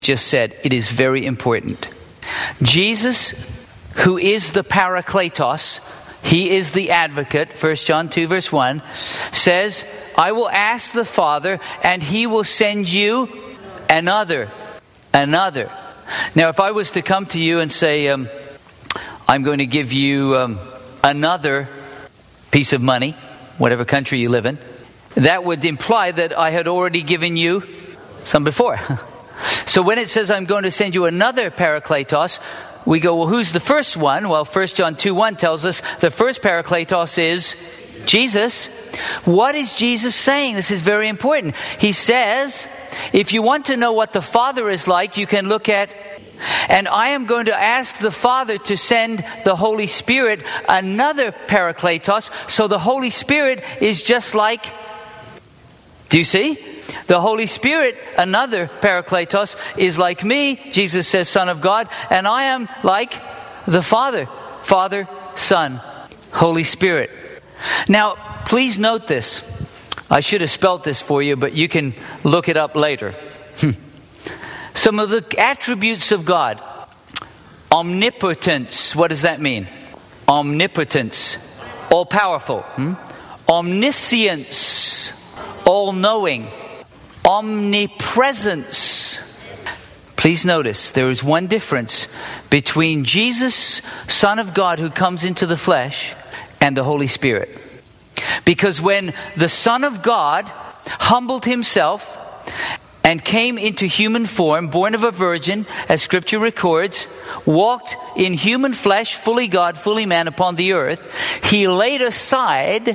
just said, it is very important. Jesus, who is the Parakletos, he is the advocate, 1 John 2 verse 1, says, I will ask the Father and he will send you another. Now if I was to come to you and say, I'm going to give you another piece of money, whatever country you live in, that would imply that I had already given you some before. So when it says I'm going to send you another Parakletos, we go, well, who's the first one? Well, 1 John 2:1 tells us the first Parakletos is Jesus. What is Jesus saying? This is very important. He says, if you want to know what the Father is like, you can look at, and I am going to ask the Father to send the Holy Spirit another Parakletos. So the Holy Spirit is just like, do you see? The Holy Spirit, another Parakletos, is like me, Jesus says, Son of God, and I am like the Father, Son, Holy Spirit. Now, please note this. I should have spelt this for you, but you can look it up later. Some of the attributes of God. Omnipotence, what does that mean? Omnipotence, all-powerful. Omniscience, all-knowing. Omnipresence. Please notice, there is one difference between Jesus, Son of God, who comes into the flesh, and the Holy Spirit. Because when the Son of God humbled himself and came into human form, born of a virgin, as Scripture records, walked in human flesh, fully God, fully man upon the earth, he laid aside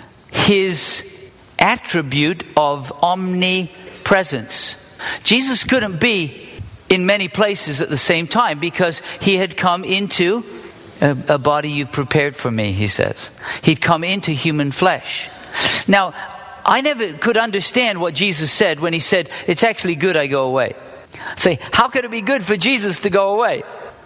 his attribute of omnipresence. Jesus couldn't be in many places at the same time because he had come into a body you've prepared for me, he says. He'd come into human flesh. Now, I never could understand what Jesus said when he said, it's actually good I go away. Say, how could it be good for Jesus to go away?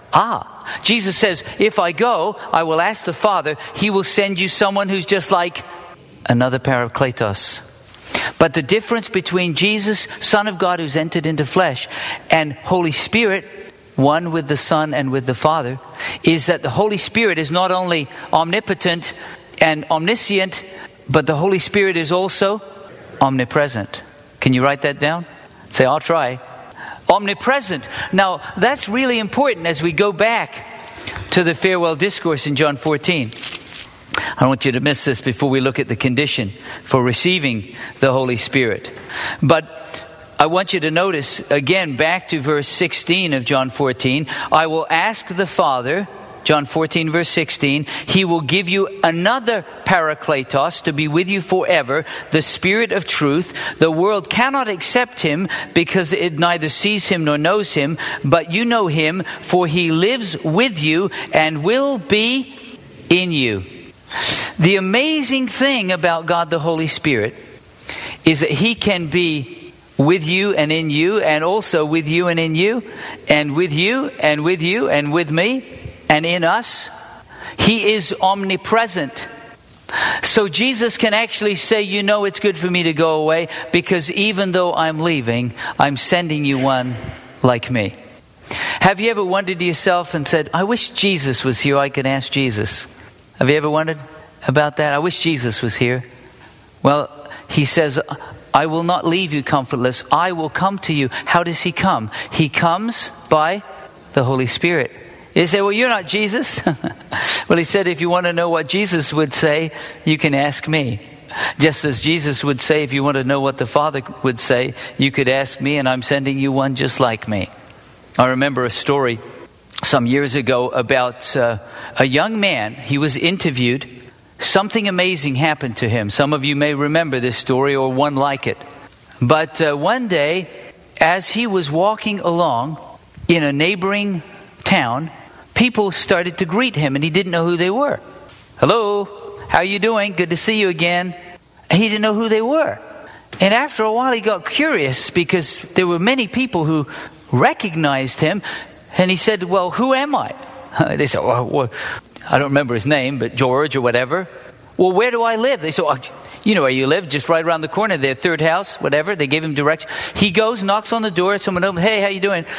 Jesus says, if I go, I will ask the Father, he will send you someone who's just like another Parakletos. But the difference between Jesus, Son of God who's entered into flesh, and Holy Spirit, one with the Son and with the Father, is that the Holy Spirit is not only omnipotent and omniscient, but the Holy Spirit is also omnipresent. Can you write that down? Say, I'll try. Omnipresent. Now, that's really important as we go back to the farewell discourse in John 14. I don't want you to miss this before we look at the condition for receiving the Holy Spirit. But I want you to notice, again, back to verse 16 of John 14. I will ask the Father, John 14 verse 16, he will give you another Parakletos to be with you forever, the Spirit of truth. The world cannot accept him because it neither sees him nor knows him, but you know him, for he lives with you and will be in you. The amazing thing about God the Holy Spirit is that he can be with you and in you, and also with you and in you, and with you and with you and with me and in us. He is omnipresent. So Jesus can actually say, you know, it's good for me to go away because even though I'm leaving, I'm sending you one like me. Have you ever wondered to yourself and said, I wish Jesus was here, I could ask Jesus? Have you ever wondered about that? I wish Jesus was here. Well, he says, I will not leave you comfortless. I will come to you. How does he come? He comes by the Holy Spirit. You say, well, you're not Jesus. Well, he said, if you want to know what Jesus would say, you can ask me. Just as Jesus would say, if you want to know what the Father would say, you could ask me, and I'm sending you one just like me. I remember a story some years ago about a young man. He was interviewed. Something amazing happened to him. Some of you may remember this story or one like it. But one day, as he was walking along in a neighboring town, people started to greet him and he didn't know who they were. Hello, how are you doing? Good to see you again. He didn't know who they were. And after a while he got curious because there were many people who recognized him. And he said, well, who am I? They said, well, I don't remember his name, but George or whatever. Well, where do I live? They said, You know where you live, just right around the corner, their third house, whatever. They gave him direction. He goes, knocks on the door. Someone opens, hey, how you doing?